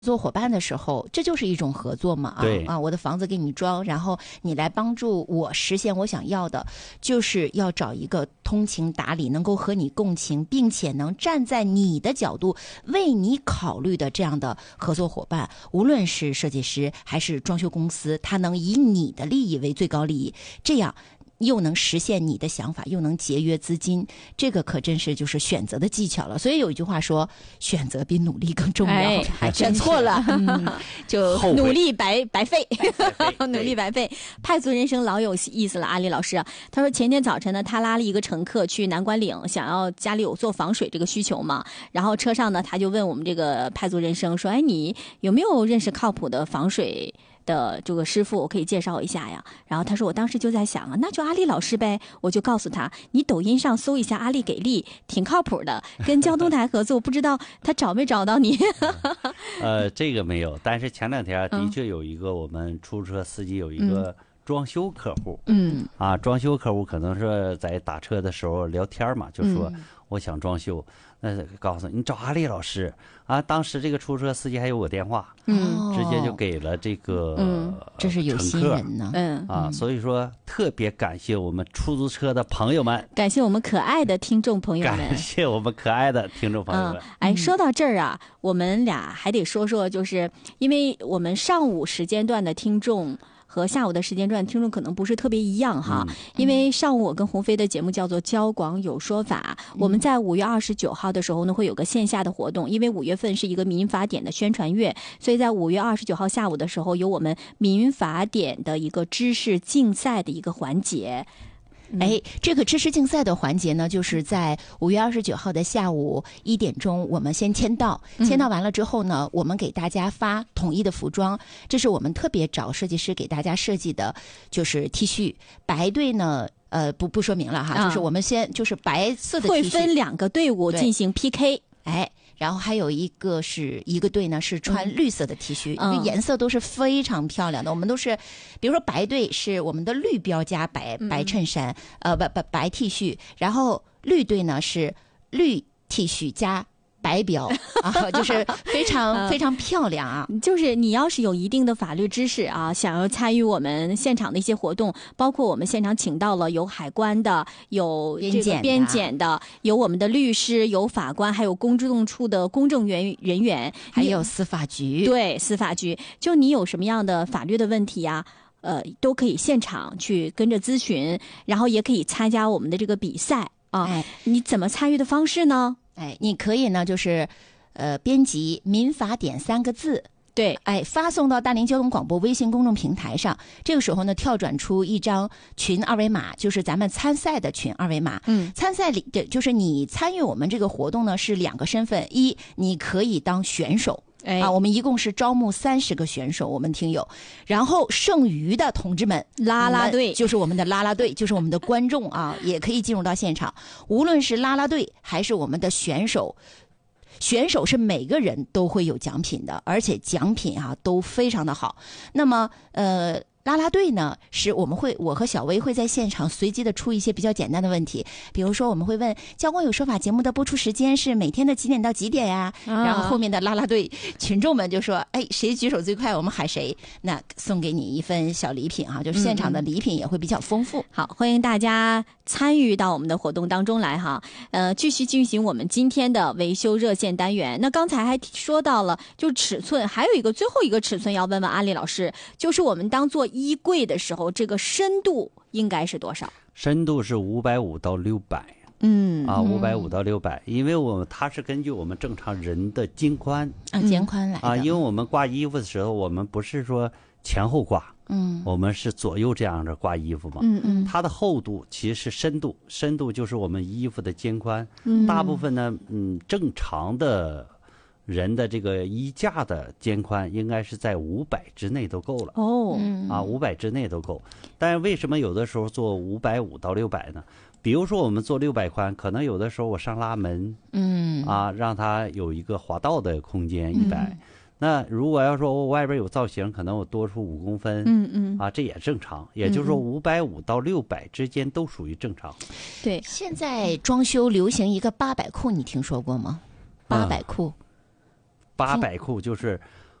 做伙伴的时候，这就是一种合作嘛对我的房子给你装，然后你来帮助我实现我想要的，就是要找一个通情达理，能够和你共情，并且能站在你的角度为你考虑的这样的合作伙伴。无论是设计师还是装修公司，他能以你的利益为最高利益，这样又能实现你的想法，又能节约资金，这个可真是就是选择的技巧了。所以有一句话说，选择比努力更重要。还选错了，就努力白费，努力白费。派族人生老有意思了，阿里老师啊，他说前天早晨呢，他拉了一个乘客去南关岭，想要家里有做防水这个需求嘛，然后车上呢，他就问我们这个派族人生说，哎，你有没有认识靠谱的防水的这个师傅，我可以介绍一下呀。然后他说，我当时就在想啊，那就阿丽老师呗。我就告诉他，你抖音上搜一下阿丽给力，挺靠谱的，跟交通台合作，不知道他找没找到你。 这个没有，但是前两天的确有一个我们出租车司机有一个装修客户，装修客户可能是在打车的时候聊天嘛，就说我想装修，那告诉你找阿丽老师啊。当时这个出租车司机还有我电话，直接就给了这个这是有心人呢， 所以说特别感谢我们出租车的朋友们， 感谢我们可爱的听众朋友们， 感谢我们可爱的听众朋友们。 哎，说到这儿啊，我们俩还得说说，就是因为我们上午时间段的听众和下午的时间段听众可能不是特别一样哈，因为上午我跟鸿飞的节目叫做交广有说法，我们在5月29号的时候呢会有个线下的活动，因为5月份是一个民法典的宣传月，所以在5月29号下午的时候有我们民法典的一个知识竞赛的一个环节。 这个知识竞赛的环节呢，就是在5月29号的下午1点钟，我们先签到，签到完了之后呢，我们给大家发统一的服装，这是我们特别找设计师给大家设计的，就是 T 恤。白队呢，不说明了哈，就是我们先就是白色的 T 恤， 会分2个队伍进行 PK。 然后还有一个队呢是穿绿色的 T 恤，颜色都是非常漂亮的。我们都是，比如说白队是我们的绿标加白衬衫，白 T 恤，然后绿队呢是绿 T 恤加白标就是非常非常漂亮啊！ 就是你要是有一定的法律知识啊，想要参与我们现场的一些活动，包括我们现场请到了有海关的，有这个边检的，有我们的律师，有法官，还有公证处的公证人员， 还有司法局。 对，司法局，就你有什么样的法律的问题呀？都可以现场去跟着咨询，然后也可以参加我们的这个比赛啊。你怎么参与的方式呢？ 你可以呢，就是编辑民法典3个字， 对， 发送到大连交通广播微信公众平台上。这个时候呢，跳转出一张群二维码，就是咱们参赛的群二维码。参赛里就是你参与我们这个活动呢，是2个身份：一，你可以当选手。我们一共是招募30个选手，我们听友，然后剩余的同志们， 啦啦队就是我们的啦啦队，就是我们的观众啊，也可以进入到现场。无论是啦啦队还是我们的选手是每个人都会有奖品的，而且奖品都非常的好。那么啦啦队呢，是我和小薇会在现场随机的出一些比较简单的问题，比如说我们会问交广有说法节目的播出时间是每天的几点到几点呀？然后后面的啦啦队群众们就说，谁举手最快我们喊谁，那送给你一份小礼品就是现场的礼品也会比较丰富。 好，欢迎大家参与到我们的活动当中来哈。继续进行我们今天的维修热线单元。那刚才还说到了就尺寸，还有最后一个尺寸要问问阿丽老师，就是我们当做衣柜的时候，这个深度应该是多少？ 深度是550到600。550到600，因为它是根据我们正常人的肩宽肩宽来的因为我们挂衣服的时候，我们不是说前后挂，我们是左右这样的挂衣服嘛，它的厚度其实是深度就是我们衣服的肩宽，大部分呢，正常的人的这个衣架的肩宽应该是在500之内都够了500之内都够。但是为什么有的时候做550到600呢？比如说我们做600宽，可能有的时候我上拉门，让它有一个滑道的空间100。那如果要说我外边有造型，可能我多出5公分，这也正常。也就是说550到600之间都属于正常。 对， 现在装修流行一个800裤，你听说过吗？800裤。 800裤就是